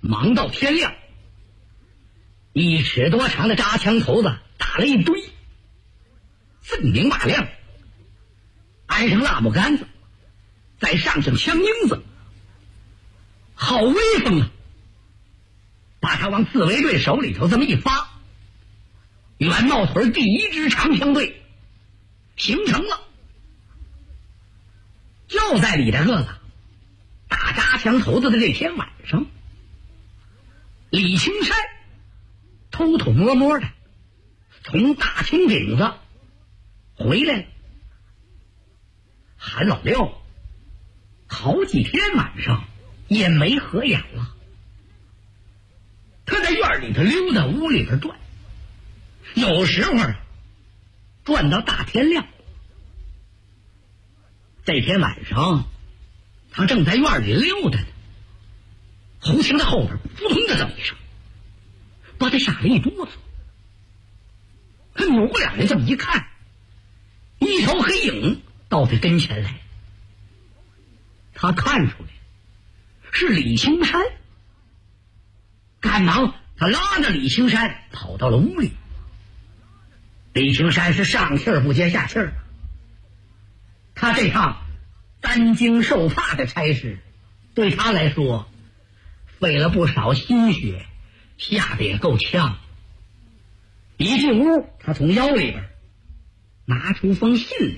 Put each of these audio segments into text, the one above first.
忙到天亮，1尺多长的扎枪头子打了一堆，锃明瓦亮，安上蜡木杆子，再上枪缨子，好威风啊！把他往自卫队手里头这么一发，袁茂屯第1支长枪队形成了。就在李大个子打扎枪头子的这天晚上，李青山偷偷摸摸的从大青顶子回来了。韩老六好几天晚上也没合眼了，他在院里头溜达，屋里边转，有时候转到大天亮。这天晚上他正在院里溜达呢，侯清在后边扑通的这么一声，把他吓了一哆嗦。他扭过脸来这么一看，一条黑影到他跟前来，他看出来是李青山，赶忙他拉着李青山跑到了屋里。李青山是上气儿不接下气儿，他这趟担惊受怕的差事对他来说费了不少心血，吓得也够呛。一进屋，他从腰里边拿出封信来，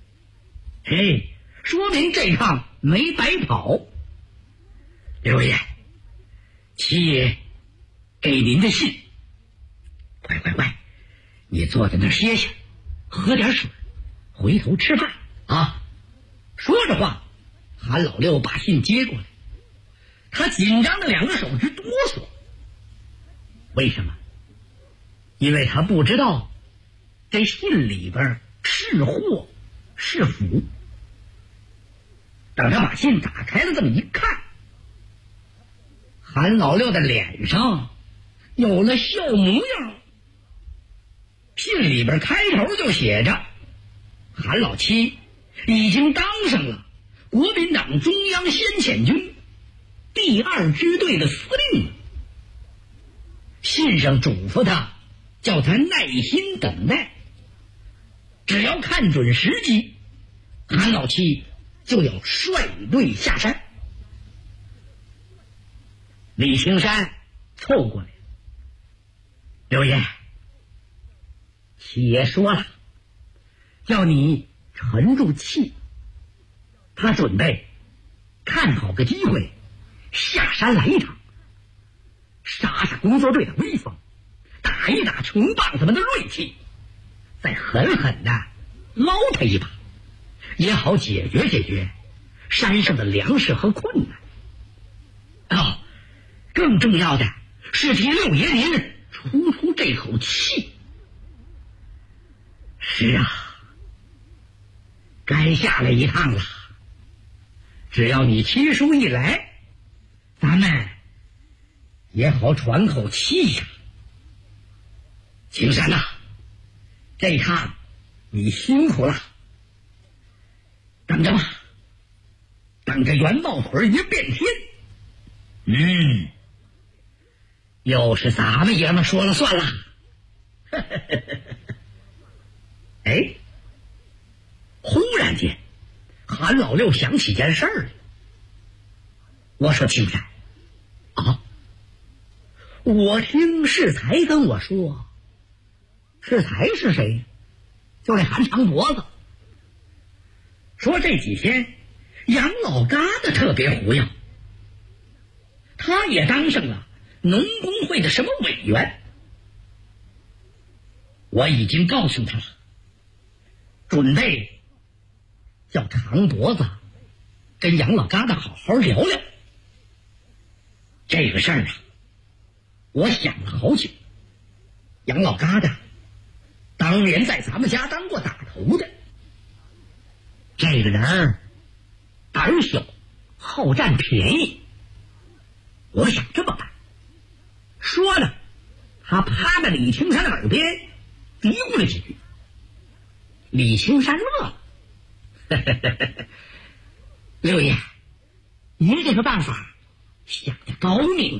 说明这趟没白跑。刘爷，七爷给您的信。快，你坐在那儿歇歇，喝点水，回头吃饭啊。说着话，韩老六把信接过来，他紧张的2个手直哆嗦。为什么？因为他不知道这信里边是祸是福。等他把信打开了这么一看，韩老六的脸上有了笑模样。信里边开头就写着，韩老七已经当上了国民党中央先遣军第2支队的司令了。信上嘱咐他，叫他耐心等待，只要看准时机，韩老七就要率队下山。李青山凑过来，刘爷，七爷说了，叫你沉住气，他准备看好个机会下山来一场，杀杀工作队的威风，打一打穷棒子们的锐气，再狠狠的捞他一把，也好解决山上的粮食和困难。更重要的是替六爷您出这口气。是啊，该下来一趟了。只要你七叔一来，咱们也好喘口气呀。青山呐，这趟你辛苦了。等着吧，等着袁茂屯一变天，又是咱们爷们说了算了。忽然间韩老六想起件事儿来。我说青山啊，我听世才跟我说，世才是谁？就那韩长脖子，说这几天杨老疙瘩特别胡样，他也当上了农工会的什么委员。我已经告诉他了，准备叫长脖子跟杨老疙瘩好好聊聊这个事儿啊。我想了好久，杨老疙瘩当年在咱们家当过打头的，这个人胆小，好占便宜。我想这么办，说呢，他趴在李青山的耳边嘀咕了几句。李青山乐了，六爷，您这个办法想得高明。